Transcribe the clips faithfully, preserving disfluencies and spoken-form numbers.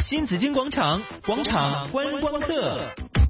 新紫荊廣場，廣場觀光客。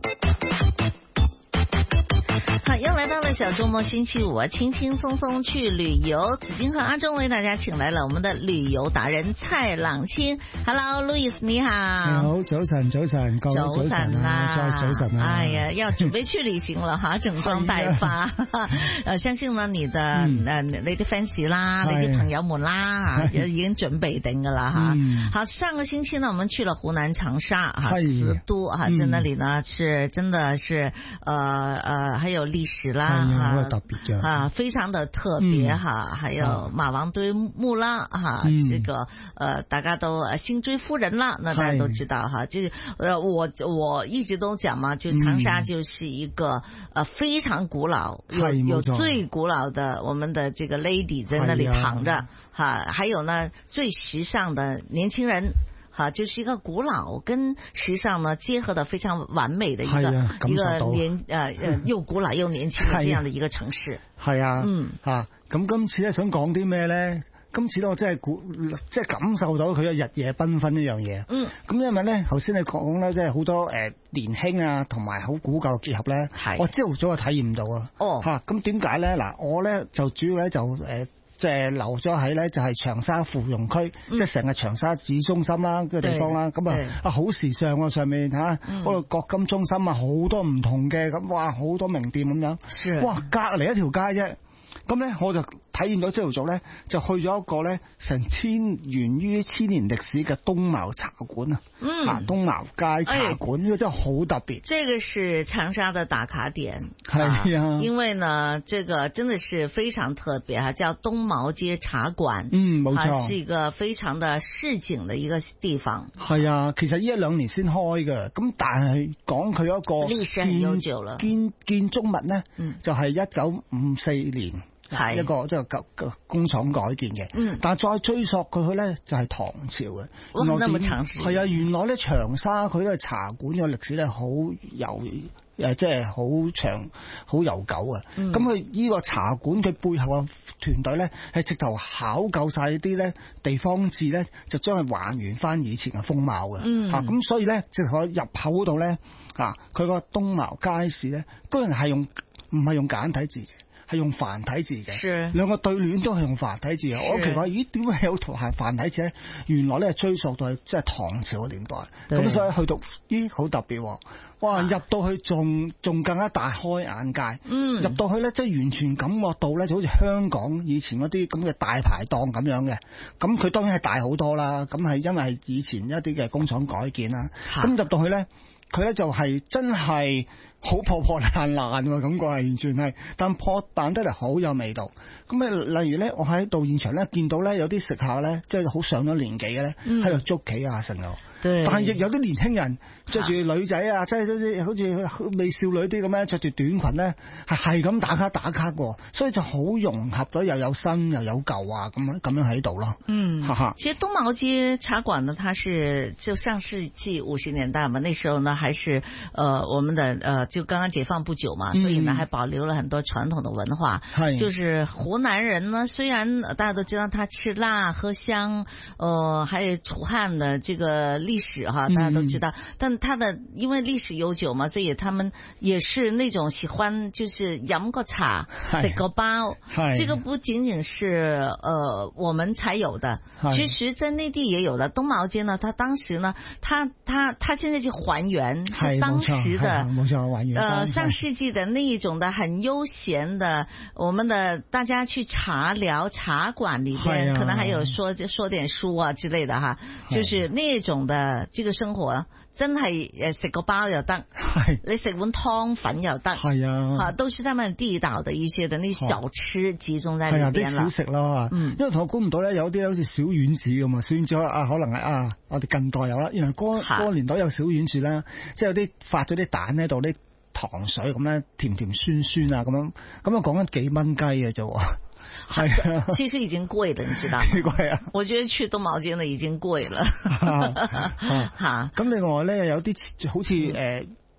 好，又來到了小周末星期五啊，輕輕鬆鬆去旅遊。紫荊和阿忠為大家請來了我們的旅遊達人蔡朗清。Hello，Louis，你好。 你好，早晨，早晨，各位早晨啊，再早晨啊。 哎呀，要準備去旅行了哈，整裝待發。呃，相信呢你的誒、嗯、你啲 fans 啦，你啲朋友們啦，已經準備定噶啦哈。好，上個星期呢，我們去了湖南長沙哈，慈都哈，在那裡呢是真的是呃呃還有歷史啦，啊，特別嘅啊，非常的特別哈、嗯，還有馬王堆墓啦，哈、嗯，這個呃，大家都辛追夫人啦，那大家都知道哈，這個呃，我我一直都講嘛，就長沙就是一個、嗯、呃非常古老，有有最古老的我們的這個 lady 在那裡躺着，哈、啊，還有呢最時尚的年輕人。啊，就是一個古老跟時尚呢結合的非常完美的一個一個年呃呃又古老又年輕的這樣的一個城市。係啊，嗯吓，咁今次咧想講啲咩咧？今次咧我真係估即係感受到佢嘅日夜繽紛呢樣嘢。嗯，咁因為咧頭先你講咧，即係好多誒年輕啊同埋好古舊嘅結合咧，我朝頭早就體驗唔到啊。哦，吓，咁點解咧？嗱，我咧就主要咧就誒。即係留咗喺咧，就係長沙芙蓉區，嗯、即係成個長沙市中心啦，個地方啦。咁啊啊好時尚喎，上面嚇嗰度國金中心啊，好多唔同嘅咁，哇好多名店咁樣。哇，隔離一條街啫。咁咧我就體驗到朝頭早咧，就去咗一個咧成千源於千年歷史嘅東茅茶館啊！嗯，啊東茅街茶館呢、哎、個真係好特別。這個是長沙的打卡點，係啊，啊，因為呢，這個真的是非常特別哈，叫東茅街茶館。嗯，冇錯，是一個非常的市井的一個地方。係啊，其實呢一兩年先開嘅，咁但係講佢一個歷史很悠久了，建建築物呢，嗯、就係一九五四年。係一個即係舊舊工廠改建嘅，嗯，但係再追溯佢去咧就係唐朝嘅。哇，咁長時係啊！原來咧長沙佢咧茶館嘅歷史咧好悠誒，即係好長好悠久啊！咁佢呢個茶館佢背後嘅團隊咧係直頭考究晒啲咧地方志咧，就將佢還原翻以前嘅風貌嘅。嗯，嚇咁、啊、所以咧直頭入口嗰度咧嚇佢個東茅街市咧，居然係用唔係用簡體字嘅。係用繁體字嘅，兩個對聯都係用繁體字嘅。我奇怪，咦？點解有圖係繁體字咧？原來咧追溯到係即係唐朝嘅年代，咁所以去到咦好特別，哇！入到去仲仲更加大開眼界。嗯，入到去咧，即係完全感覺到咧，就好似香港以前嗰啲咁嘅大排檔咁樣嘅。咁佢當然係大好多啦。咁係因為係以前一啲嘅工廠改建啦。咁入到去咧。佢咧就係真係好破破爛爛喎，感覺係完全係，但破扮得嚟好有味道。咁啊，例如咧，我喺度現場咧見到咧有啲食客咧，即係好上咗年紀嘅咧，喺度捉棋啊，成日。但係亦有啲年輕人着住女仔啊，即係好似美少女啲咁樣着住短裙咧，係係咁打卡打卡喎，所以就好融合咗，又有新又有舊啊，咁樣咁樣喺度咯。嗯，哈哈。其實東茅街茶館呢，它是就上世紀五十年代嘛，那時候呢還是呃我們的呃就剛剛解放不久嘛，所以呢還保留了很多傳統的文化。係、嗯，就是湖南人呢，雖然大家都知道他吃辣喝香，呃還有楚漢的這個歷史哈，大家都知道，嗯、但他的因為歷史悠久嘛，所以他們也是那種喜歡就是飲個茶食個包，這個不僅僅是呃我們才有的，其實在內地也有的。東茅街呢，他當時呢，他他他現在就還原是當時的，冇錯還原呃上世紀的那一種的很悠閒的，我們的大家去茶寮茶館裏邊，可能還有說說點書啊之類的哈，就是那種的。誒，這個生活真係誒食個包又得，你食碗湯粉又得，係啊，吓都是他們地道的一些的那小吃集中在裏邊啦。啲小食咯，嗯，因為我估唔到咧，有啲好似小丸子咁啊，小丸子啊，可能係啊，我哋近代有啦，原來嗰嗰個年代有小丸子啦，即係有啲發咗啲蛋喺度，啲糖水咁咧，甜甜酸酸啊咁樣，咁啊講緊幾蚊雞嘅啫。係啊，其實已經貴了，你知道嗎？貴啊！我覺得去東茅街呢已經貴了。吓、啊，咁、啊、另外咧有啲好似誒、呃、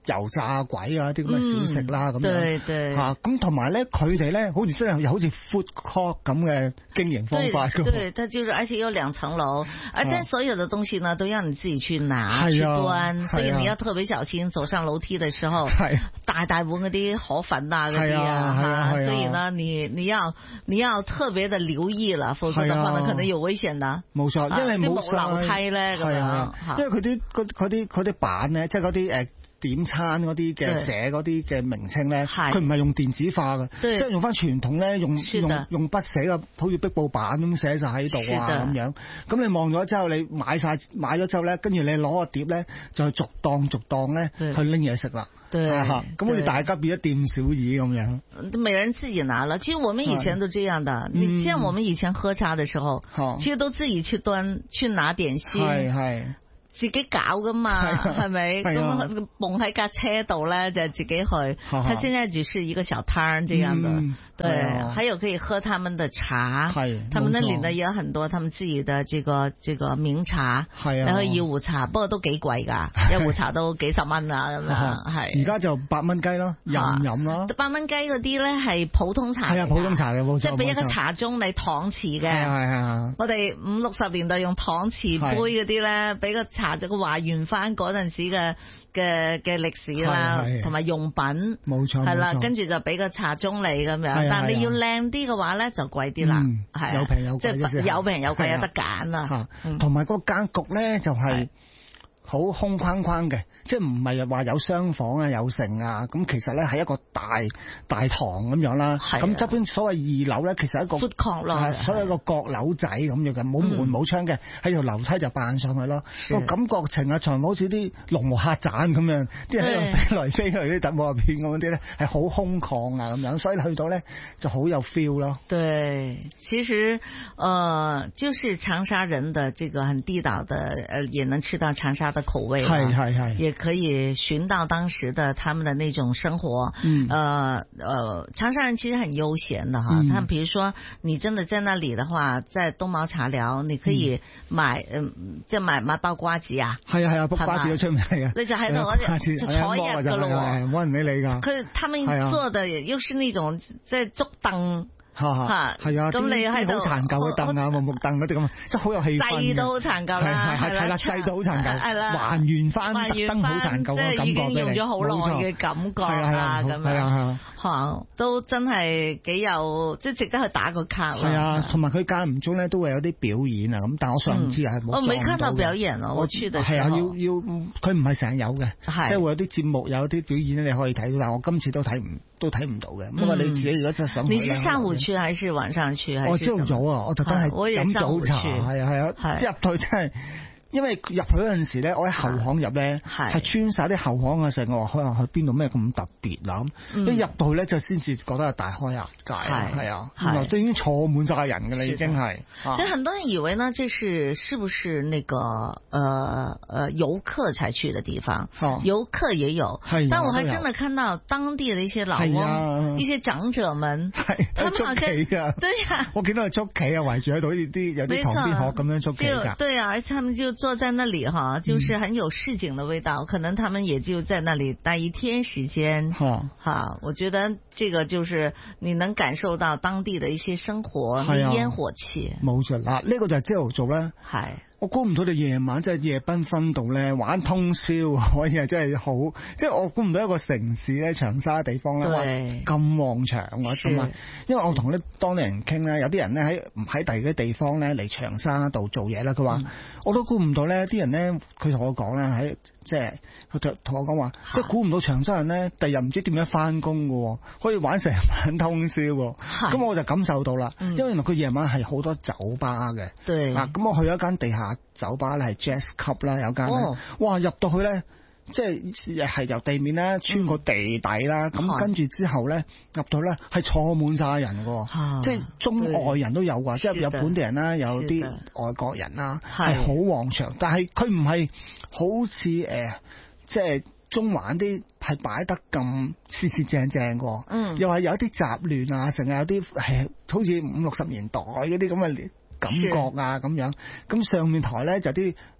油炸鬼啊啲咁嘅小食啦咁、嗯、樣。 對對。 嚇咁同埋咧，佢哋咧好似真係又好似 food court 咁嘅經營方法㗎。 對，它就是而且有兩層樓，而但所有的東西呢都要你自己去拿、啊、去端，所以你要特別小心走上樓梯的時候，大大碗嗰啲河粉啊嗰啲啊，所以呢你你要你要特別的留意了，否則的話呢可能有危險的。冇錯， 因為冇樓梯咧咁樣， 因為佢啲嗰啲嗰啲板咧，即係嗰啲誒點餐嗰啲嘅寫嗰啲嘅名稱咧，佢唔係用電子化嘅，即係用翻傳統咧，用用用筆寫嘅，好似壁報板咁寫晒喺度啊咁樣。咁你望咗之後，你買晒買咗之後咧，跟住你攞個碟咧，就逐檔逐檔咧去拎嘢食啦。對，咁好似大家變咗店小二咁樣。 每人自己拿了，其實我們以前都這樣的。你像我們以前喝茶的時候，嗯、其實都自己去端去拿點心。係係。自己搞噶嘛，係咪？咁蹦喺架車度咧，就自己去。他現在只是一個小攤這樣的，嗯、對、啊。還有可以喝他們的茶，他們那裏呢也有很多他們自己的這個這個名茶，係啊。然後二胡茶，不過都幾貴噶，一壺茶都幾十蚊啊咁樣，係。 而家就八蚊雞咯，任飲咯。 八蚊雞嗰啲咧係普通茶， 係啊，普通茶嘅冇錯， 即係俾一個茶盅你搪瓷嘅，係係係。我哋五六十年代用搪瓷杯嗰啲咧，俾個茶就個還原翻嗰陣時嘅嘅嘅歷史啦，同埋用品，冇錯，係啦，跟住就俾個茶盅你咁樣，但係你要靚啲嘅話咧就貴啲啦，係、嗯、 有平有貴， 即係有平有貴有得揀啊， 同埋個間局咧就係、是。好空框框嘅，即係唔係話有廂房啊有剩啊，咁其實咧係一個大大堂咁樣啦。咁側邊所謂二樓咧，其實係一個 food court 咯， 所謂一個閣樓仔咁樣嘅，冇門冇窗嘅，喺條樓梯就扮上去咯。個感覺情啊，場好似啲龍和客棧咁樣，啲人喺度飛來飛去啲特務入邊咁嗰啲咧，係好空曠啊咁樣，所以去到咧就好有 feel 咯。 對，其實呃，就是長沙人的這個很地道的，呃，也能吃到長沙的口味，係係係，也可以尋到當時的他們的那種生活。嗯，呃呃，長沙人其實很悠閒的哈。嗯，他們比如說你真的在那裡的話，在東茅茶寮，你可以買，嗯，即係買買包瓜子啊。係啊係啊，包瓜子都出名嘅。你就喺度就坐一日噶咯喎， 冇人理你噶。 佢他們做的又是那種即係竹凳。 吓吓係啊，咁你喺度好殘舊嘅凳啊，木木凳嗰啲咁，即係好有氣氛嘅。 製到好殘舊啦，係係啦， 製到好殘舊，係啦，還原翻特登好殘舊嘅感覺俾你。即係已經用咗好耐嘅感覺啊，咁樣吓都真係幾有，即係值得去打個卡。係啊，同埋佢間唔中咧都會有啲表演啊，咁但係我上次係冇。我未看到表演啊，我去嘅時候。係啊，要要佢唔係成日有嘅，即係會有啲節目有啲表演咧，你可以睇到，但係我今次都睇唔都睇唔到嘅。不過你自己如果真係想，你是上午去還是晚上去？我朝早啊，我特登係飲早茶，係啊係啊，即係入去真係。因為入去嗰陣時咧，我喺後巷入咧，係穿晒啲後巷嘅時候，我話可能去邊度咩咁特別啦咁，一入到去咧就先至覺得係大開眼界，係啊，原來都已經坐滿晒人㗎啦，已經係。 所以很多人以為呢，這是是不是那個呃呃遊客才去的地方？遊客也有，但我還真的看到當地的一些老翁、一些長者們，他們好像對呀， 我見到佢捉棋啊，圍住喺度啲有啲旁邊學咁樣捉棋㗎。對啊， 而且他們就坐在那裡哈，就是很有市井的味道，嗯、可能他們也就在那裡待一天時間。哈、啊，我覺得這個就是你能感受到當地的一些生活，啲煙火氣。冇錯啦，呢個就係朝頭早啦。係。 我估唔到你夜晚即係夜繽紛度咧玩通宵，可以係真係好，即係我估唔到一個城市咧，長沙地方咧咁旺場啊！咁啊，因為我同啲當地人傾咧，有啲人咧喺唔喺第二啲地方咧嚟長沙度做嘢啦，佢話、嗯、我都估唔到咧，啲人咧佢同我講咧喺即係佢同我講話，即係估唔到長沙人咧第日唔知點樣翻工㗎，可以玩成晚通宵，咁我就感受到啦、嗯，因為原來佢夜晚係好多酒吧嘅，嗱咁我去咗一間地下酒吧咧係 Jazz Club 啦，有間咧、哦，哇入到去咧，即係係由地面咧穿過地底啦，咁、嗯、跟住之後咧入到咧係坐滿晒人嘅、嗯，即係中外人都有㗎，即係有本地人啦，有啲外國人啦，係好旺場，但係佢唔係好似誒、呃，即係中環啲係擺得咁四四正正嘅，嗯，又係有一啲雜亂啊，成日有啲係好似五六十年代嗰啲咁嘅感覺啊咁樣，咁上面台咧就啲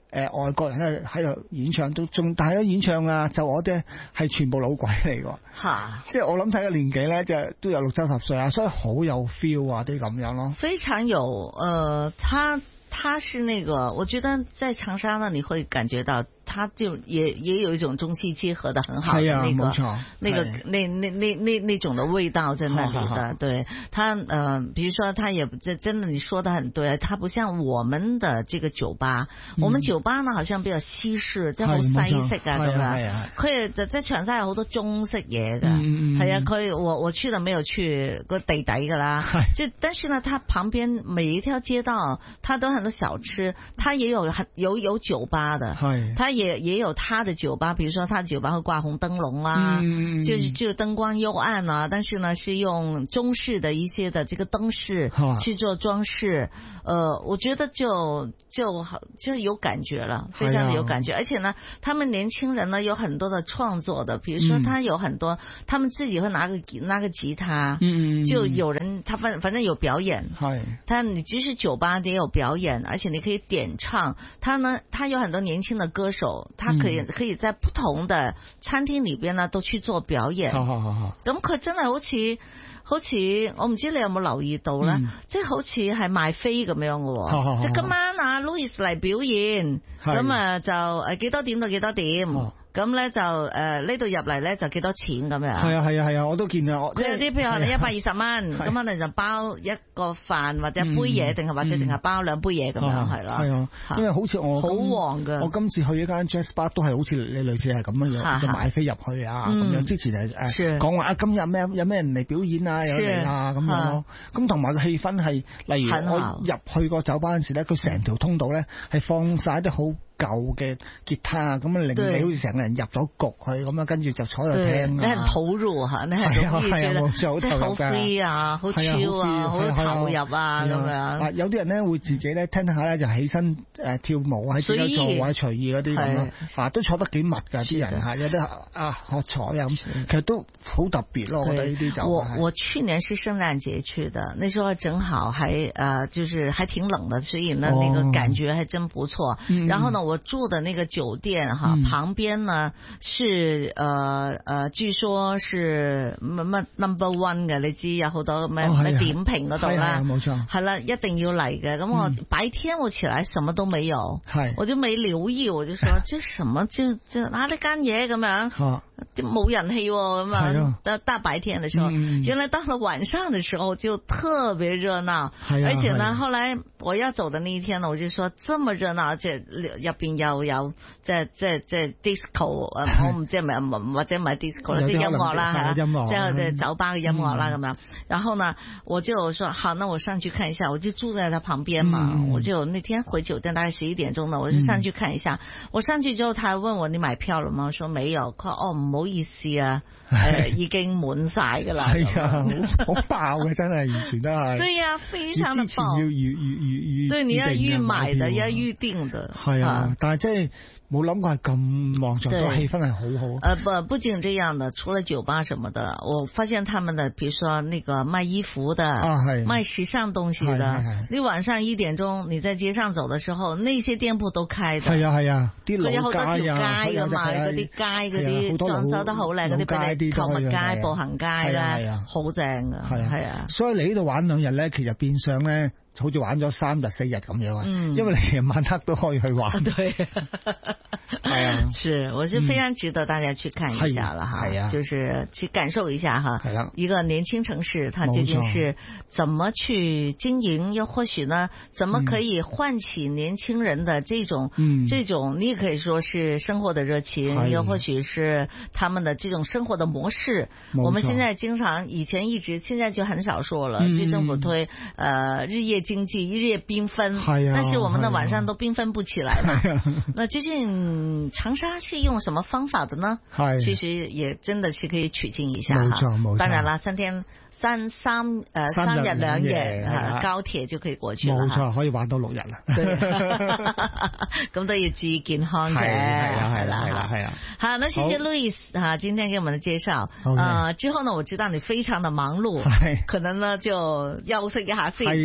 誒外國人咧喺度演唱，都仲但係演唱啊，就我哋係全部老鬼嚟㗎， 嚇！ 即係我諗睇個年紀咧，就都有六七十歲啊，所以好有 feel 啊啲咁樣咯。 非常有，呃，他他是那個，我覺得在長沙呢，你會感覺到。他就也也有一種中西結合的很好的那個、啊、那個那那那那那種的味道在那裏的。好好好對他呃，比如說他也這真的你說的很對，他不像我們的這個酒吧，嗯、我們酒吧呢好像比較西式，即係好西式啊咁樣。佢就即係長沙有好多中式嘢噶，係啊，佢我我去了沒有去個地底噶啦，就但是呢，它旁邊每一條街道，它都很多小吃，它也有很有有酒吧的，它也也有他的酒吧，比如說他的酒吧會掛紅燈籠啊，嗯、就是就燈光幽暗啊，但是呢是用中式的一些的這個燈飾去做裝飾，呃，我覺得就就好就有感覺了，非常的有感覺，而且呢，他們年輕人呢有很多的創作的，比如說他有很多，嗯、他們自己會拿個拿個吉他，嗯，就有人他反反正有表演，係，他你即使酒吧也有表演，而且你可以點唱，他呢他有很多年輕的歌手。他可以可以在不同的餐廳裏邊呢，都去做表演。好好好好。咁佢真係好似好似，我唔知你有冇留意到咧，即係好似係賣飛咁樣嘅。即係今晚啊 Louis 嚟表演，咁啊就誒幾多點到幾多點。咁咧就誒呢度入嚟咧就幾多錢咁樣？係啊係啊係啊，我都見啊。佢有啲譬如話你一百二十蚊，咁可能就包一個飯或者一杯嘢，定係或者淨係包兩杯嘢咁樣係咯。係啊，因為好似我好旺㗎。我今次去一間 jazz bar 都係好似你類似係咁樣樣，就買飛入去啊咁樣。之前係誒講話啊，今日咩有咩人嚟表演啊，有嚟啊咁樣咯。咁同埋個氣氛係，例如我入去個酒吧嗰陣時咧，佢成條通道咧係放曬啲好舊嘅吉他啊，咁啊令你好似成個人入咗局去咁啊，跟住就坐喺度聽。你係投入嚇，你係好似覺得即係好 free 啊，好超啊，好投入啊咁樣。啊，有啲人咧會自己咧聽聽下咧就起身誒跳舞喺自己座位隨意嗰啲咁咯，啊都坐得幾密㗎啲人嚇，有啲啊喝彩啊咁，其實都好特別咯。我覺得呢啲就我我去年是聖誕節去的，那時候正好還呃就是還挺冷的，所以呢那個感覺還真不錯。然後呢我住的那個酒店哈，嗯、旁邊呢是呃呃，據說是乜乜 number one 嘅，你知有好多咩咩點評嗰度啦，冇錯，係啦，一定要嚟嘅。咁我、嗯、白天我起來什麼都沒有，係，我就沒留意，我就說這什麼就就啊呢間嘢咁樣，冇、啊、人氣咁樣，大大白天的時候，嗯、原來到了晚上的時候就特別熱鬧，而且呢後來我要走的那一天呢，我就說這麼熱鬧，這入邊又有即係即係即係 disco， 我唔知係咪或者唔係 disco 啦，即係音樂啦，即係即係酒吧嘅音樂啦咁樣。然後呢，我就說好，那我上去看一下，我就住在他旁邊嘛。嗯、我就那天回酒店大概十一點鐘呢，我就上去看一下。嗯、我上去之後，他問我你買票了嗎？我說沒有。佢話哦唔好意思啊，誒已經滿晒噶啦。係啊，好爆嘅真係，完全都係。對呀、啊，非常的爆。要預預預預。對，你要預買的，要預定的。係啊，但係即係。冇諗過係咁旺場，個氣氛係好好。呃不，不僅這樣的，除了酒吧什麼的，我發現他們的，比如說那個賣衣服的，啊係，賣時尚東西的，你晚上一點鐘你在街上走的時候，那些店鋪都開的。係啊係啊，啲老街啊，有好多條街噶嘛，嗰啲街嗰啲裝修得好靚，嗰啲俾你購物街、步行街啦，好正噶。係啊係啊，所以你呢度玩兩日咧，其實變相咧。好似玩咗三日四日咁樣啊，嗯、因為你夜晚黑都可以去玩。對，係啊，是，我是非常值得大家去看一下了哈，嗯、就是去感受一下哈，一個年輕城市，它究竟是怎麼去經營，又或許呢，怎麼可以喚起年輕人的這種，嗯、這種你也可以說是生活的熱情，嗯、又或許是他們的這種生活的模式。我們現在經常以前一直，現在就很少說了，就、嗯、政府推，呃，日夜經濟日夜繽紛，啊、但是我們的晚上都繽紛不起來了。啊、那究竟長沙是用什麼方法的呢？啊、其實也真的是可以取經一下哈。冇錯冇錯。當然啦，三天三三誒、呃、三日兩夜，啊、高鐵就可以過去了。冇錯，可以玩到六日啦。咁都要注意健康嘅。係啦係啦係啦係啊。好，那謝謝 Louis 哈，今天給我們的介紹。啊、呃，之後呢，我知道你非常的忙碌，可能呢就休息一下先。係啦。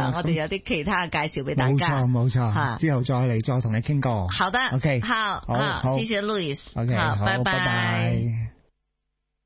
啦，我哋有啲其他嘅介紹俾大家。 冇錯冇錯，之後再嚟再同你傾過。 好的， OK， 好，好，謝謝 Louis， OK， 好，拜拜。